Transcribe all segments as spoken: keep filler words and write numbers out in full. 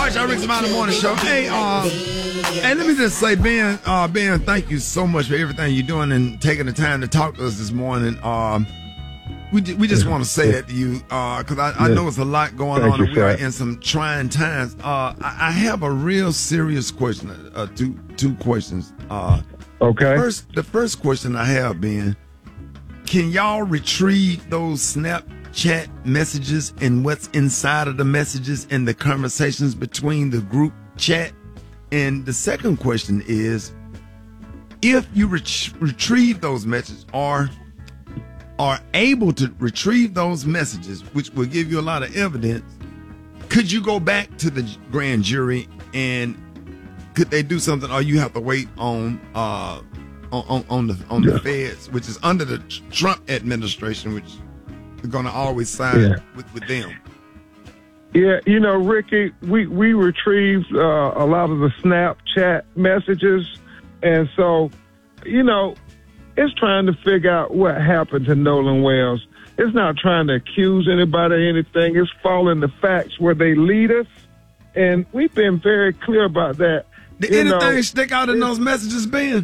All right, y'all, Rick's Mountain Morning Show. Hey, uh, hey, let me just say, Ben, uh, Ben, thank you so much for everything you're doing and taking the time to talk to us this morning. Um, we we just want to say that to you because uh, I, I know it's a lot going Thank on you, and we are sir. in some trying times. Uh, I, I have a real serious question, uh, two two questions. Uh, Okay. First, the first question I have, Ben, can y'all retrieve those Snapchat messages and what's inside of the messages and the conversations between the group chat? And the second question is, if you ret- retrieve those messages or are able to retrieve those messages, which will give you a lot of evidence, could you go back to the grand jury and could they do something, or you have to wait on uh, on, on the on the feds, which is under the Trump administration, which is going to always side Yeah. with, with them? Yeah, you know, Ricky, we, we retrieved uh, a lot of the Snapchat messages. And so, you know, it's trying to figure out what happened to Nolan Wells. It's not trying to accuse anybody of anything. It's following the facts where they lead us. And we've been very clear about that. Did You anything know, stick out in those messages, Ben?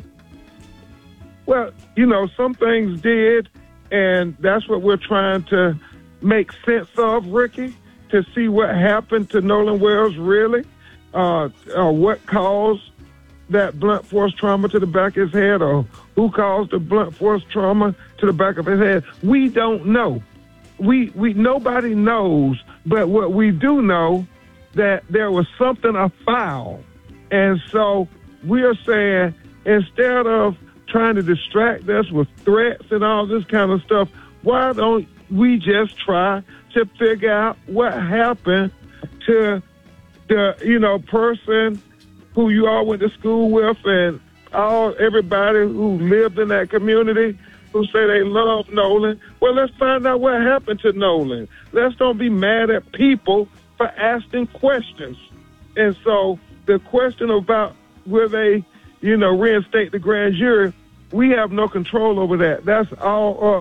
Well, you know, some things did, and that's what we're trying to make sense of, Ricky, to see what happened to Nolan Wells really, uh, or what caused that blunt force trauma to the back of his head, or who caused the blunt force trauma to the back of his head. We don't know. We we nobody knows, but what we do know that there was something afoul. And so we are saying, instead of trying to distract us with threats and all this kind of stuff, why don't we just try to figure out what happened to the, you know, person who you all went to school with and all everybody who lived in that community who say they love Nolan? Well, let's find out what happened to Nolan. Let's don't be mad at people for asking questions. And so the question about will they, you know, reinstate the grand jury, we have no control over that. That's all up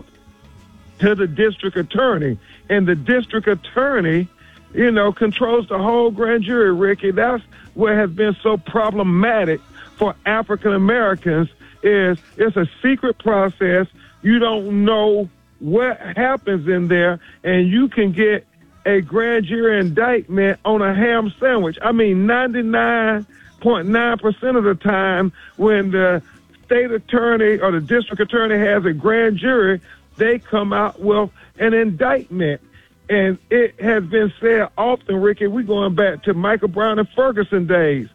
to the district attorney. And the district attorney, you know, controls the whole grand jury, Ricky. That's what has been so problematic for African Americans is it's a secret process. You don't know what happens in there, and you can get a grand jury indictment on a ham sandwich. I mean, ninety-nine point nine percent of the time when the state attorney or the district attorney has a grand jury, they come out with an indictment. And it has been said often, Ricky, we're going back to Michael Brown and Ferguson days.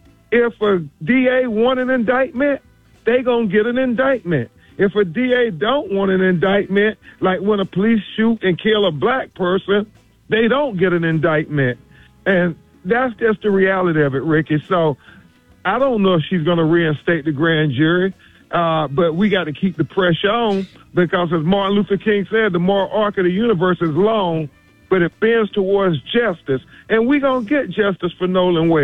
If a D A want an indictment, they going to get an indictment. If a D A don't want an indictment, like when a police shoot and kill a black person, they don't get an indictment. And that's just the reality of it, Ricky. So I don't know if she's going to reinstate the grand jury, uh, but we got to keep the pressure on because, as Martin Luther King said, the moral arc of the universe is long, but it bends towards justice. And we're going to get justice for Nolan Wells.